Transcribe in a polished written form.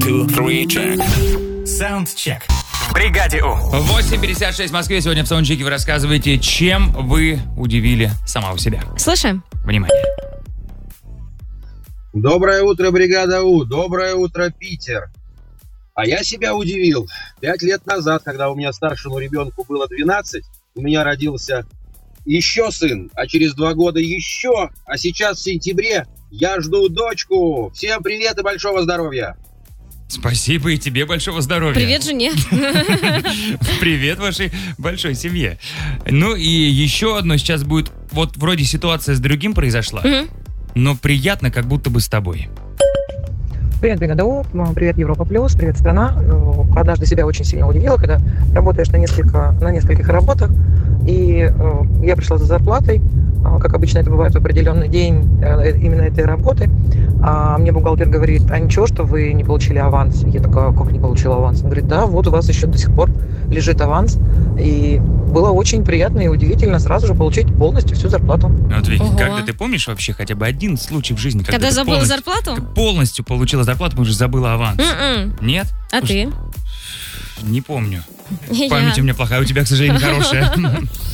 2, 3, check. Саундчек. В бригаде У. 8:56 в Москве. Сегодня в Саундчеке вы рассказываете, чем вы удивили самого себя. Слушаем. Внимание. Доброе утро, бригада У. Доброе утро, Питер. А я себя удивил. 5 лет назад, когда у меня старшему ребенку было 12, у меня родился еще сын, а через 2 года еще. А сейчас в сентябре я жду дочку. Всем привет и большого здоровья. Спасибо и тебе большого здоровья. Привет жене. Привет вашей большой семье. Ну и еще одно сейчас будет. Вот вроде ситуация с другим произошла, но приятно, как будто бы с тобой. Привет, бригада У, привет, Европа Плюс, привет, страна. Однажды себя очень сильно удивила, когда работаешь на нескольких работах, и я пришла за зарплатой, как обычно это бывает в определенный день именно этой работы, а мне бухгалтер говорит: а ничего, что вы не получили аванс? Я такая: как не получила аванс? Он говорит: да, вот у вас еще до сих пор лежит аванс, и было очень приятно и удивительно сразу же получить полностью всю зарплату. Вот ведь, когда ты помнишь вообще хотя бы один случай в жизни, когда ты забыла зарплату? Полностью получила зарплату, потому что забыла аванс? Нет? А ты? Не помню. Память у меня плохая, у тебя, к сожалению, хорошая.